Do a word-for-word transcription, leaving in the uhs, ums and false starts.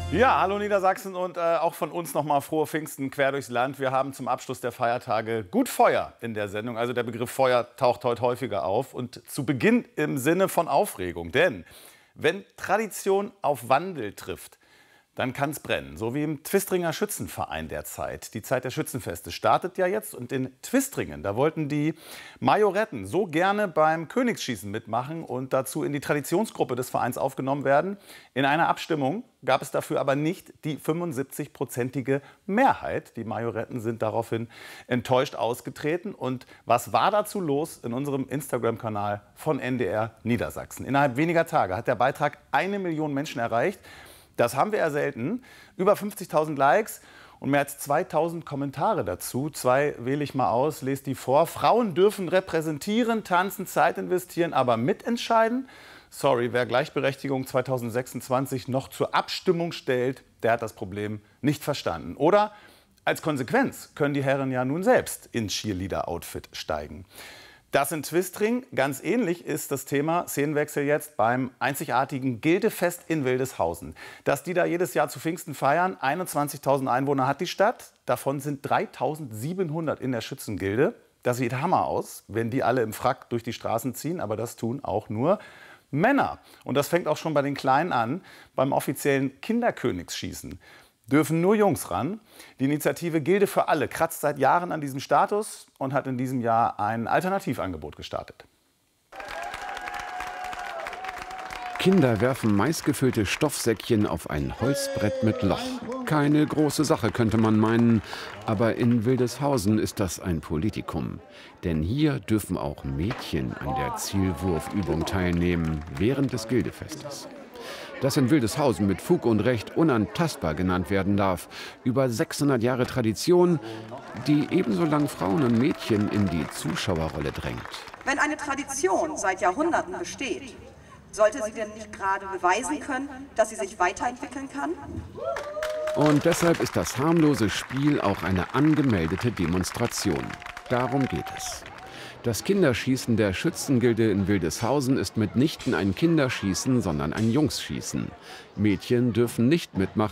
Ja, hallo Niedersachsen und äh, auch von uns nochmal frohe Pfingsten quer durchs Land. Wir haben zum Abschluss der Feiertage gut Feuer in der Sendung. Also der Begriff Feuer taucht heute häufiger auf und zu Beginn im Sinne von Aufregung. Denn wenn Tradition auf Wandel trifft, dann kann es brennen. So wie im Twistringer Schützenverein derzeit. Die Zeit der Schützenfeste startet ja jetzt. Und in Twistringen, da wollten die Majoretten so gerne beim Königsschießen mitmachen und dazu in die Traditionsgruppe des Vereins aufgenommen werden. In einer Abstimmung gab es dafür aber nicht die fünfundsiebzig-prozentige Mehrheit. Die Majoretten sind daraufhin enttäuscht ausgetreten. Und was war dazu los in unserem Instagram-Kanal von N D R Niedersachsen? Innerhalb weniger Tage hat der Beitrag eine Million Menschen erreicht. Das haben wir ja selten. Über fünfzigtausend Likes und mehr als zweitausend Kommentare dazu. Zwei wähle ich mal aus, lese die vor. Frauen dürfen repräsentieren, tanzen, Zeit investieren, aber mitentscheiden? Sorry, wer Gleichberechtigung zweitausendsechsundzwanzig noch zur Abstimmung stellt, der hat das Problem nicht verstanden. Oder als Konsequenz können die Herren ja nun selbst ins Cheerleader-Outfit steigen. Das in Twistring, ganz ähnlich ist das Thema, Szenenwechsel jetzt, beim einzigartigen Gildefest in Wildeshausen. Dass die da jedes Jahr zu Pfingsten feiern, einundzwanzigtausend Einwohner hat die Stadt, davon sind dreitausendsiebenhundert in der Schützengilde. Das sieht Hammer aus, wenn die alle im Frack durch die Straßen ziehen, aber das tun auch nur Männer. Und das fängt auch schon bei den Kleinen an, beim offiziellen Kinderkönigsschießen dürfen nur Jungs ran. Die Initiative Gilde für alle kratzt seit Jahren an diesem Status und hat in diesem Jahr ein Alternativangebot gestartet. Kinder werfen maisgefüllte Stoffsäckchen auf ein Holzbrett mit Loch. Keine große Sache, könnte man meinen. Aber in Wildeshausen ist das ein Politikum. Denn hier dürfen auch Mädchen an der Zielwurfübung teilnehmen während des Gildefestes. Das in Wildeshausen mit Fug und Recht unantastbar genannt werden darf. Über sechshundert Jahre Tradition, die ebenso lang Frauen und Mädchen in die Zuschauerrolle drängt. Wenn eine Tradition seit Jahrhunderten besteht, sollte sie denn nicht gerade beweisen können, dass sie sich weiterentwickeln kann? Und deshalb ist das harmlose Spiel auch eine angemeldete Demonstration. Darum geht es. Das Kinderschießen der Schützengilde in Wildeshausen ist mitnichten ein Kinderschießen, sondern ein Jungsschießen. Mädchen dürfen nicht mitmachen.